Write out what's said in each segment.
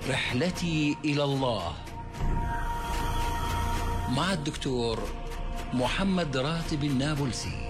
رحلتي إلى الله مع الدكتور محمد راتب النابلسي.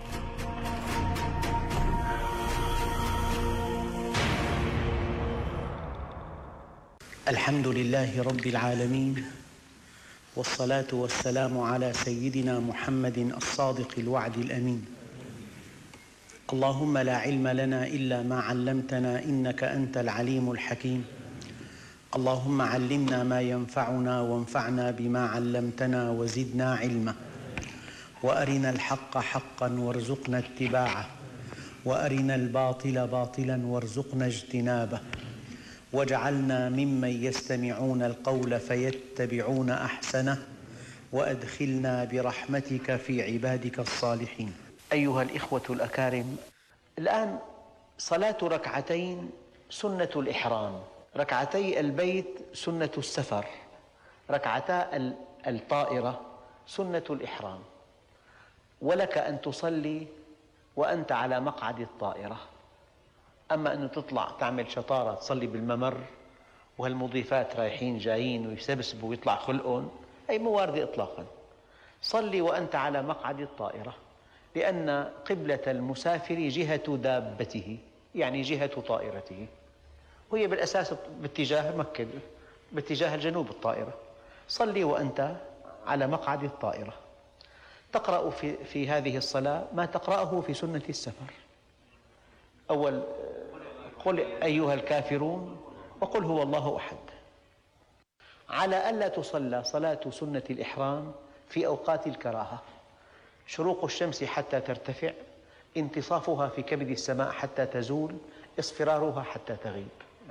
الحمد لله رب العالمين، والصلاة والسلام على سيدنا محمد الصادق الوعد الأمين. اللهم لا علم لنا إلا ما علمتنا إنك أنت العليم الحكيم. اللهم علمنا ما ينفعنا وانفعنا بما علمتنا وزدنا علما، وأرنا الحق حقا وارزقنا اتباعه، وأرنا الباطل باطلا وارزقنا اجتنابه، واجعلنا ممن يستمعون القول فيتبعون أحسنه، وأدخلنا برحمتك في عبادك الصالحين. أيها الإخوة الأكارم، الآن صلاة ركعتين سنة الإحرام، ركعتي البيت سنة السفر، ركعتا الطائرة سنة الإحرام. ولك أن تصلي وأنت على مقعد الطائرة، أما أنه تطلع تعمل شطارة تصلي بالممر وهالمضيفات رايحين جايين ويسبسبوا ويطلع خلقهم، أي مو واردة إطلاقا. صلي وأنت على مقعد الطائرة، لأن قبلة المسافر جهة دابته، يعني جهة طائرته، وهي بالأساس باتجاه مكة، باتجاه الجنوب الطائرة. صلي وأنت على مقعد الطائرة، تقرأ في هذه الصلاة ما تقرأه في سنة السفر. أول قل أيها الكافرون وقل هو الله أحد، على ألا تصلى صلاة سنة الإحرام في أوقات الكراهة: شروق الشمس حتى ترتفع، انتصافها في كبد السماء حتى تزول، اصفرارها حتى تغيب.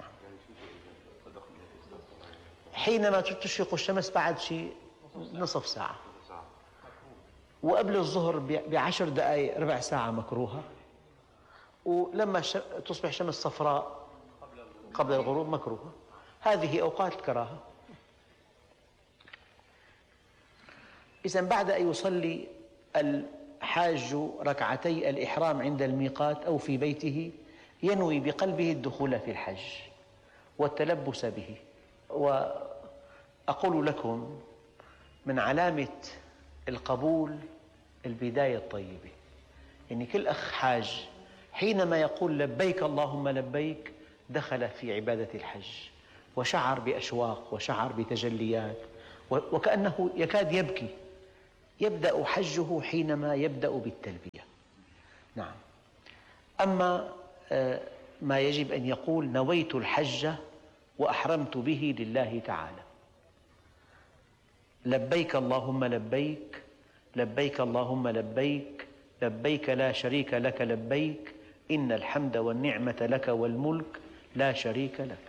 حينما تشرق الشمس بعد شيء نصف ساعة، وقبل الظهر ب10 دقائق ربع ساعة مكروهة، ولما تصبح شمس صفراء قبل الغروب مكروهة. هذه أوقات الكراهة. إذن بعد أن يصلي الحاج ركعتي الإحرام عند الميقات أو في بيته، ينوي بقلبه الدخول في الحج والتلبس به. وأقول لكم من علامة القبول البداية الطيبة، يعني كل أخ حاج حينما يقول لبيك اللهم لبيك دخل في عبادة الحج، وشعر بأشواق وشعر بتجليات، وكأنه يكاد يبكي. يبدأ حجه حينما يبدأ بالتلبية. نعم. أما ما يجب أن يقول: نويت الحج وأحرمت به لله تعالى. لبيك اللهم لبيك، لبيك اللهم لبيك، لبيك لا شريك لك لبيك، إن الحمد والنعمة لك والملك لا شريك لك.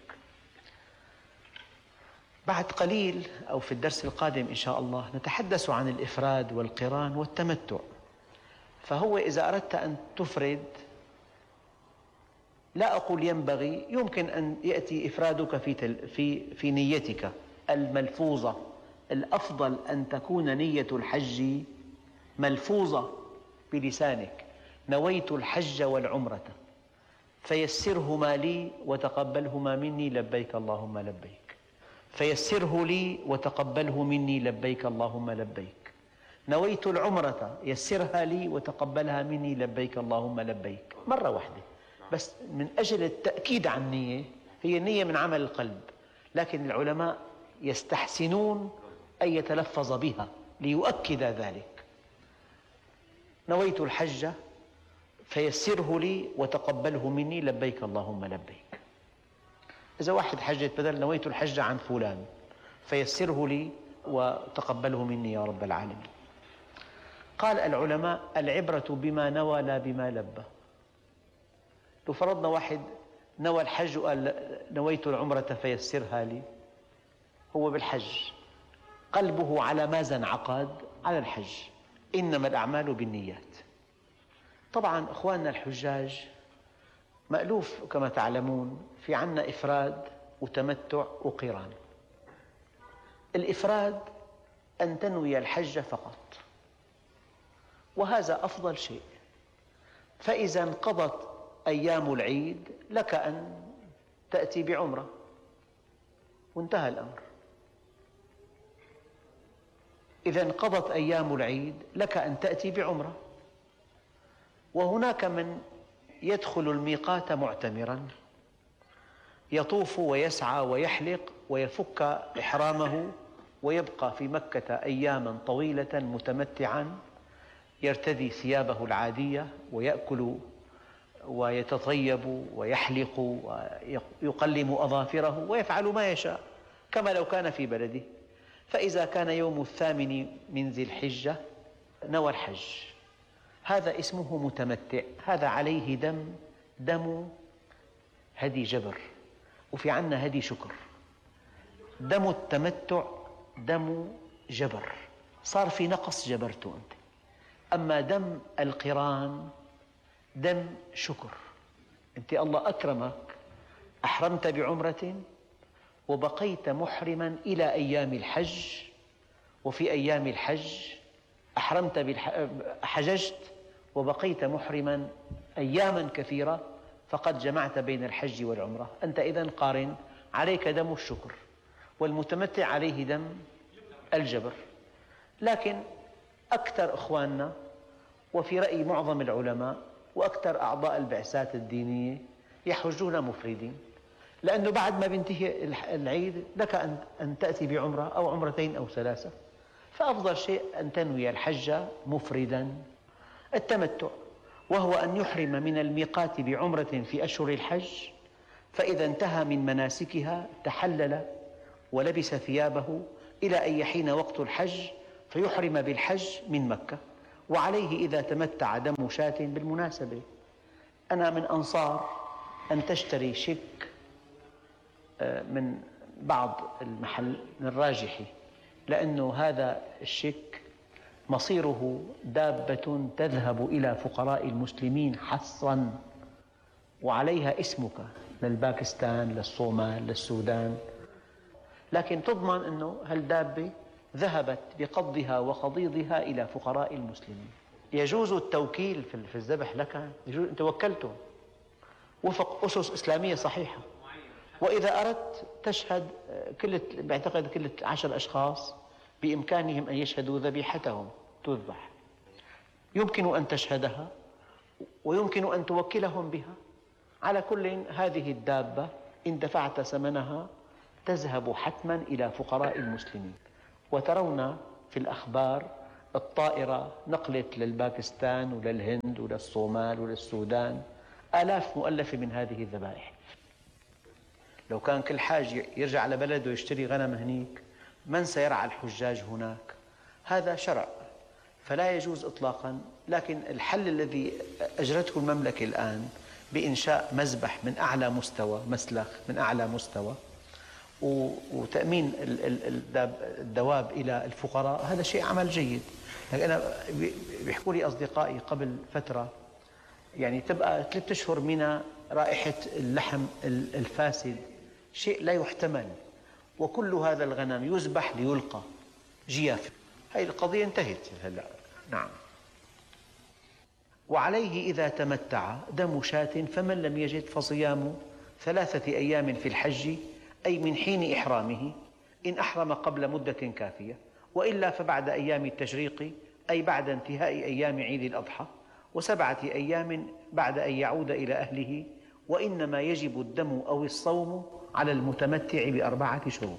بعد قليل أو في الدرس القادم إن شاء الله نتحدث عن الإفراد والقران والتمتع. فهو إذا أردت أن تفرد، لا أقول ينبغي، يمكن أن يأتي إفرادك في نيتك الملفوظة. الأفضل أن تكون نية الحج ملفوظة بلسانك: نويت الحج والعمرة فيسرهما لي وتقبلهما مني لبيك اللهم لبيك، فيسره لي وتقبله مني لبيك اللهم لبيك. نويت العمرة يسرها لي وتقبلها مني لبيك اللهم لبيك. مرة واحدة بس من أجل التأكيد على النية. هي النية من عمل القلب، لكن العلماء يستحسنون أن يتلفظ بها ليؤكد ذلك: نويت الحج فيسره لي وتقبله مني لبيك اللهم لبيك. إذا واحد حجت بدل نويت الحج عن فلان فيسره لي وتقبله مني يا رب العالمين. قال العلماء: العبرة بما نوى لا بما لبى. لو فرضنا واحد نوى الحج وقال نويت العمرة فيسرها لي، هو بالحج قلبه على ماذا انعقد؟ على الحج. إنما الأعمال بالنيات. طبعا أخواننا الحجاج مألوف كما تعلمون، في عنا إفراد وتمتع وقران. الإفراد أن تنوي الحج فقط، وهذا أفضل شيء. فإذا انقضت أيام العيد لك أن تأتي بعمرة، وانتهى الأمر. إذا انقضت أيام العيد لك أن تأتي بعمرة. وهناك من يدخل الميقات معتمرا، يطوف ويسعى ويحلق ويفك إحرامه ويبقى في مكة أياما طويلة متمتعا، يرتدي ثيابه العادية ويأكل ويتطيب ويحلق ويقلم أظافره ويفعل ما يشاء كما لو كان في بلده. فإذا كان يوم 8 من ذي الحجة نوى الحج، هذا اسمه متمتع، هذا عليه دم هدي جبر، وفي عنا هدي شكر. دم التمتع دم جبر، صار في نقص جبرته أنت. أما دم القران دم شكر. أنت الله أكرمك، أحرمت بعمرة وبقيت محرما إلى أيام الحج، وفي أيام الحج حججت وبقيت محرما أياما كثيرة، فقد جمعت بين الحج والعمرة. أنت إذن قارن، عليك دم الشكر، والمتمتع عليه دم الجبر. لكن أكثر إخواننا وفي رأي معظم العلماء وأكثر أعضاء البعثات الدينية يحجون مفردين، لأنه بعد ما بينتهي العيد لك أن تأتي بعمرة أو عمرتين أو 3، فأفضل شيء أن تنوي الحج مفردا. التمتع وهو أن يحرم من الميقات بعمرة في أشهر الحج، فإذا انتهى من مناسكها تحلل ولبس ثيابه إلى أن يحين وقت الحج فيحرم بالحج من مكة. وعليه إذا تمتع دم شاة. بالمناسبة أنا من أنصار أن تشتري شيك من بعض المحل من الراجحي، لأنه هذا الشيك مصيره دابة تذهب إلى فقراء المسلمين حصرا، وعليها اسمك للباكستان للصومال للسودان، لكن تضمن أنه هالدابة ذهبت بقضها وقضيضها إلى فقراء المسلمين. يجوز التوكيل في الذبح لك، يجوز أن توكلته وفق أسس إسلامية صحيحة. وإذا أردت تشهد بعتقد كل 10 أشخاص بإمكانهم أن يشهدوا ذبيحتهم تذبح، يمكن أن تشهدها ويمكن أن توكلهم بها. على كل، هذه الدابة إن دفعت ثمنها تذهب حتما إلى فقراء المسلمين. وترون في الأخبار الطائرة نقلت للباكستان وللهند وللصومال وللسودان آلاف مؤلفة من هذه الذبائح. لو كان كل حاج يرجع على بلده ويشتري غنم هنيك، من سيرعى الحجاج هناك؟ هذا شرع فلا يجوز إطلاقا. لكن الحل الذي أجرته المملكة الآن بإنشاء مذبح من أعلى مستوى، مسلخ من أعلى مستوى، وتأمين الدواب إلى الفقراء، هذا شيء عمل جيد. لكن أنا بيحكوا لي أصدقائي قبل فترة، يعني تبقى 3 أشهر من رائحة اللحم الفاسد، شيء لا يحتمل، وكل هذا الغنم يذبح ليلقى جياف. هذه القضية انتهت هلأ. نعم. وعليه إذا تمتع دم شاة، فمن لم يجد فصيام 3 أيام في الحج، أي من حين إحرامه إن أحرم قبل مدة كافية، وإلا فبعد أيام التشريق، أي بعد انتهاء أيام عيد الأضحى، و7 أيام بعد أن يعود إلى أهله. وإنما يجب الدم أو الصوم على المتمتع ب4 شروط: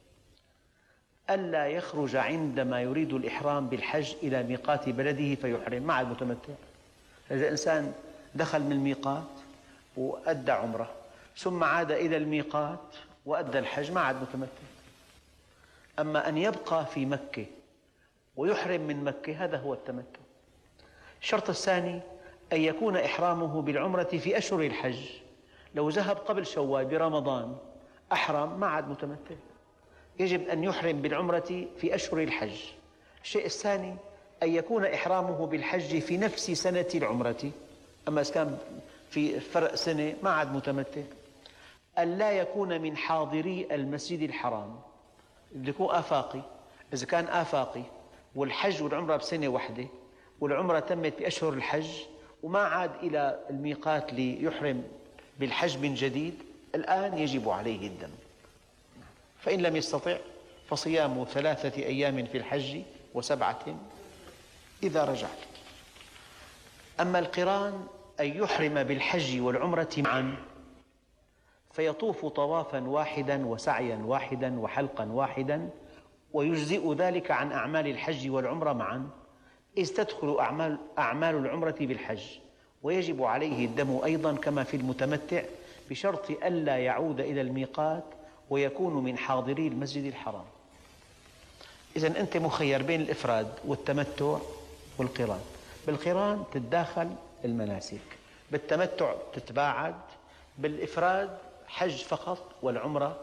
ألا يخرج عندما يريد الإحرام بالحج إلى ميقات بلده فيحرم مع المتمتع. إذا إنسان دخل من الميقات وأدى عمره ثم عاد إلى الميقات وأدى الحج مع المتمتع. أما أن يبقى في مكة ويحرم من مكة، هذا هو التمتع. الشرط الثاني أن يكون إحرامه بالعمرة في أشهر الحج. لو ذهب قبل شوال برمضان أحرم مع المتمتع، يجب أن يحرم بالعمرة في أشهر الحج. الشيء الثاني أن يكون إحرامه بالحج في نفس سنة العمرة. أما إذا كان في فرق سنة ما عاد متمتع. أن لا يكون من حاضري المسجد الحرام، بده يكون آفاقي. إذا كان آفاقي والحج والعمرة بسنة واحدة والعمرة تمت بأشهر الحج وما عاد إلى الميقات ليحرم بالحج من جديد، الآن يجب عليه الدم. فإن لم يستطع فصيام 3 أيام في الحج و7 إذا رجعت. أما القران أن يحرم بالحج والعمرة معا، فيطوف طوافا واحدا وسعيا واحدا وحلقا واحدا، ويجزئ ذلك عن أعمال الحج والعمرة معا، إذ تدخل أعمال العمرة بالحج، ويجب عليه الدم أيضا كما في المتمتع، بشرط ألا يعود إلى الميقات ويكون من حاضري المسجد الحرام. إذن أنت مخير بين الإفراد والتمتع والقران. بالقران تتداخل المناسك، بالتمتع تتباعد، بالإفراد حج فقط والعمرة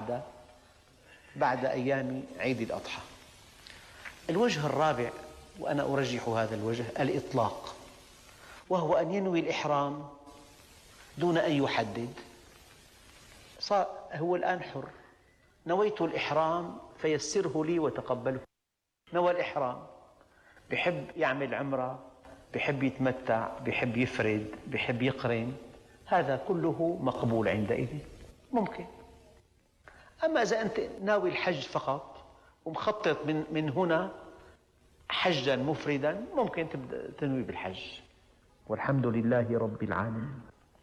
بعد أيام عيد الأضحى. الوجه الرابع، وأنا أرجح هذا الوجه، الإطلاق، وهو أن ينوي الإحرام دون أن يحدد. هو الآن حر، نويت الإحرام فيسره لي وتقبله. نوى الإحرام، بحب يعمل عمرة، بحب يتمتع، بحب يفرد، بحب يقرن، هذا كله مقبول عندئذ، ممكن. أما إذا أنت ناوي الحج فقط ومخطط من هنا حجا مفردا، ممكن تنوي بالحج. والحمد لله رب العالمين.